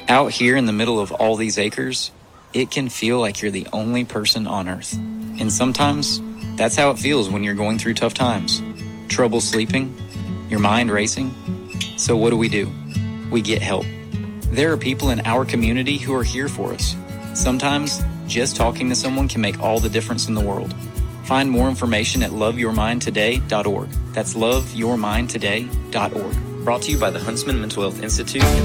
Out here in the middle of all these acres, it can feel like you're the only person on Earth. And sometimes, that's how it feels when you're going through tough times. Trouble sleeping, your mind racing. So what do? We get help. There are people in our community who are here for us. Sometimes, just talking to someone can make all the difference in the world. Find more information at loveyourmindtoday.org. That's loveyourmindtoday.org. Brought to you by the Huntsman Mental Health Institute and